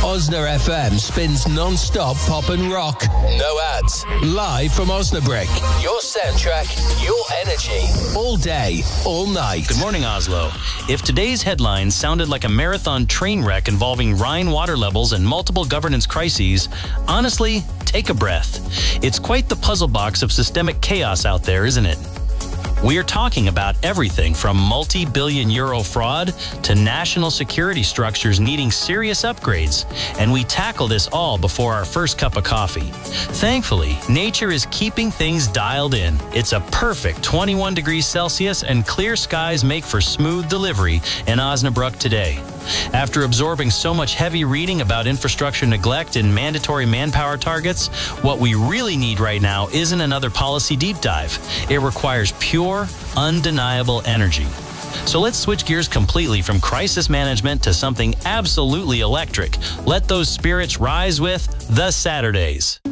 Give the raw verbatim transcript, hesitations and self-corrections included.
Osna F M spins non-stop pop and rock. No ads. Live from Osnabrück. Your soundtrack, your energy. All day, all night. Good morning, Oslo. If today's headlines sounded like a marathon train wreck involving Rhine water levels and multiple governance crises, honestly, take a breath. It's quite the puzzle box of systemic chaos out there, isn't it? We are talking about everything from multi-billion euro fraud to national security structures needing serious upgrades, and we tackle this all before our first cup of coffee. Thankfully, nature is keeping things dialed in. It's a perfect twenty-one degrees Celsius, and clear skies make for smooth delivery in Osnabrück today. After absorbing so much heavy reading about infrastructure neglect and mandatory manpower targets, what we really need right now isn't another policy deep dive. It requires pure, undeniable energy. So let's switch gears completely from crisis management to something absolutely electric. Let those spirits rise with The Saturdays.